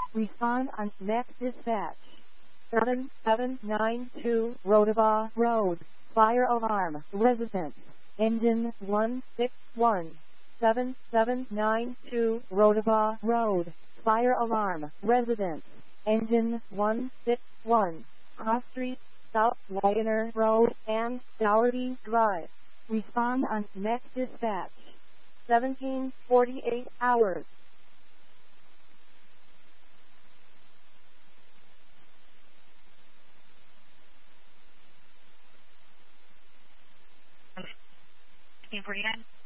Respond on next dispatch. 7792 Rotava Road. Fire alarm. Residence. Engine 161. 7792 Rotava Road. Fire alarm. Residence. Engine 161. Cross Street, South Wagner Road, and Dougherty Drive. Respond on next dispatch. 1748 hours. $16.49.